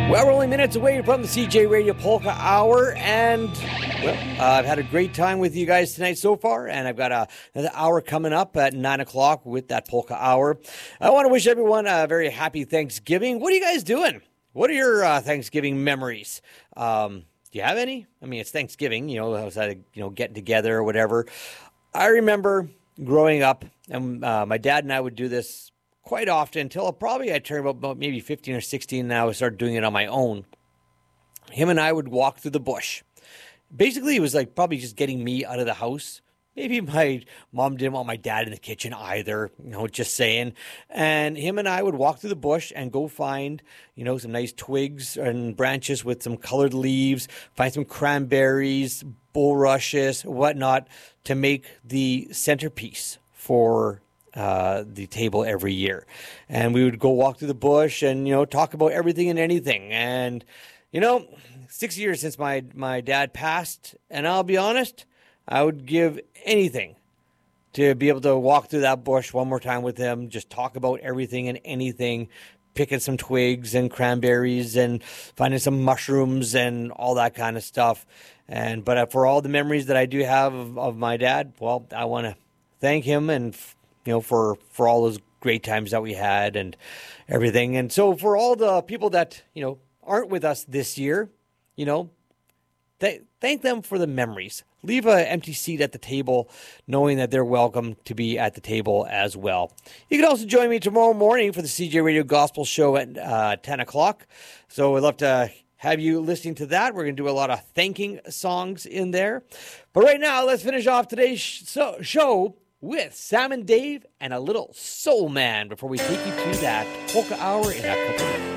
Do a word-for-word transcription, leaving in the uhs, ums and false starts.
Well, we're only minutes away from the C J Radio Polka Hour, and well, uh, I've had a great time with you guys tonight so far, and I've got a, another hour coming up at nine o'clock with that Polka Hour. I want to wish everyone a very happy Thanksgiving. What are you guys doing? What are your uh, Thanksgiving memories? Um, do you have any? I mean, it's Thanksgiving, you know, outside of, you know, getting together or whatever. I remember growing up, and uh, my dad and I would do this quite often until probably I turned about maybe fifteen or sixteen, and I started doing it on my own. Him and I would walk through the bush. Basically, it was like probably just getting me out of the house. Maybe my mom didn't want my dad in the kitchen either, you know, just saying. And him and I would walk through the bush and go find, you know, some nice twigs and branches with some colored leaves, find some cranberries, bulrushes, whatnot, to make the centerpiece for uh, the table every year. And we would go walk through the bush and, you know, talk about everything and anything. And, you know, six years since my, my dad passed, and I'll be honest, I would give anything to be able to walk through that bush one more time with him, just talk about everything and anything, picking some twigs and cranberries and finding some mushrooms and all that kind of stuff. And but for all the memories that I do have of, of my dad, well, I want to thank him and, you know, for, for all those great times that we had and everything. And so for all the people that, you know, aren't with us this year, you know, th- thank them for the memories. Leave an empty seat at the table, knowing that they're welcome to be at the table as well. You can also join me tomorrow morning for the C J Radio Gospel Show at uh, ten o'clock. So I'd love to have you listening to that. We're going to do a lot of thanking songs in there. But right now, let's finish off today's sh- so- show with Sam and Dave and a little Soul Man before we take you to that polka hour in a couple of minutes.